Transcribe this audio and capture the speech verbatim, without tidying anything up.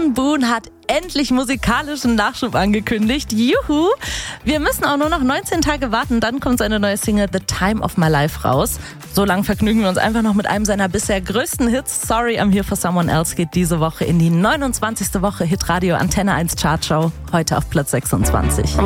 Jason Boone hat endlich musikalischen Nachschub angekündigt. Juhu! Wir müssen auch nur noch neunzehn Tage warten, dann kommt seine neue Single The Time of My Life raus. So lang vergnügen wir uns einfach noch mit einem seiner bisher größten Hits. Sorry, I'm Here for Someone Else geht diese Woche in die neunundzwanzigste Woche Hitradio Antenne eins Chartshow. Heute auf Platz sechsundzwanzig.